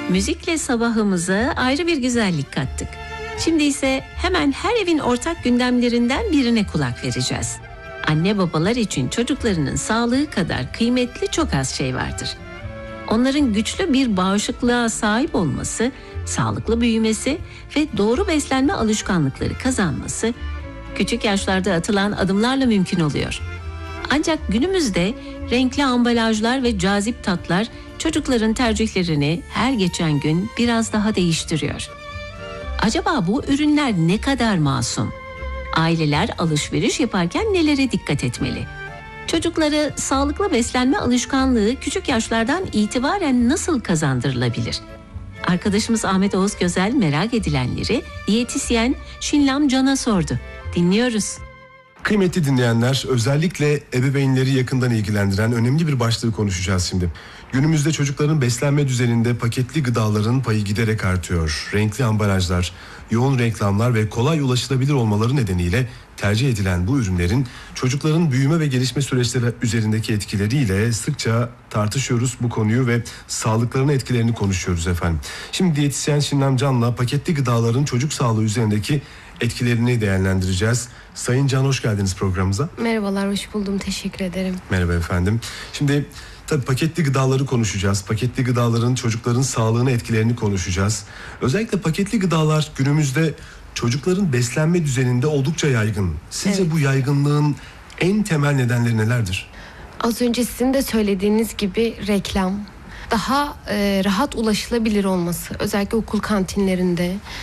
Müzikle sabahımıza ayrı bir güzellik kattık. Şimdi ise hemen her evin ortak gündemlerinden birine kulak vereceğiz. Anne babalar için çocuklarının sağlığı kadar kıymetli çok az şey vardır. Onların güçlü bir bağışıklığa sahip olması, sağlıklı büyümesi ve doğru beslenme alışkanlıkları kazanması küçük yaşlarda atılan adımlarla mümkün oluyor. Ancak günümüzde renkli ambalajlar ve cazip tatlar çocukların tercihlerini her geçen gün biraz daha değiştiriyor. Acaba bu ürünler ne kadar masum? Aileler alışveriş yaparken nelere dikkat etmeli? Çocuklara sağlıklı beslenme alışkanlığı küçük yaşlardan itibaren nasıl kazandırılabilir? Arkadaşımız Ahmet Oğuz Gözel merak edilenleri diyetisyen Şinlam Can'a sordu. Dinliyoruz. Kıymetli dinleyenler, özellikle ebeveynleri yakından ilgilendiren önemli bir başlığı konuşacağız şimdi. Günümüzde çocukların beslenme düzeninde paketli gıdaların payı giderek artıyor. Renkli ambalajlar, yoğun reklamlar ve kolay ulaşılabilir olmaları nedeniyle tercih edilen bu ürünlerin çocukların büyüme ve gelişme süreçleri üzerindeki etkileriyle sıkça tartışıyoruz bu konuyu ve sağlıklarına etkilerini konuşuyoruz efendim. Şimdi diyetisyen Şinlam Can'la paketli gıdaların çocuk sağlığı üzerindeki etkilerini değerlendireceğiz. Sayın Can, hoş geldiniz programımıza. Merhabalar, hoş buldum. Teşekkür ederim. Merhaba efendim. Şimdi tabii paketli gıdaları konuşacağız. Paketli gıdaların çocukların sağlığına etkilerini konuşacağız. Özellikle paketli gıdalar günümüzde çocukların beslenme düzeninde oldukça yaygın. Sizce Evet. bu yaygınlığın en temel nedenleri nelerdir? Az önce sizin de söylediğiniz gibi reklam, daha rahat ulaşılabilir olması, özellikle okul kantinlerinde